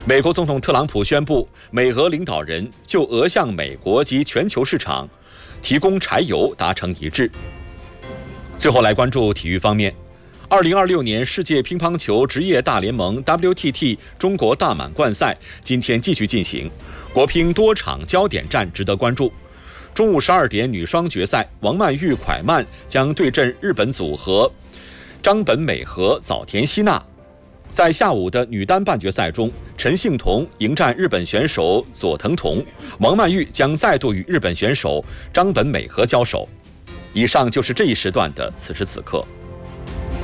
美国总统特朗普宣布，美俄领导人就俄向美国及全球市场提供柴油达成一致。最后来关注体育方面，2026年世界乒乓球职业大联盟 WTT 中国大满贯赛今天继续进行，国乒多场焦点战值得关注。中午12点女双决赛，王曼玉、蒯曼将对阵日本组合张本美和早田希娜。在下午的女单半决赛中，陈幸同迎战日本选手佐藤瞳，王曼玉将再度与日本选手张本美和交手。以上就是这一时段的此时此刻。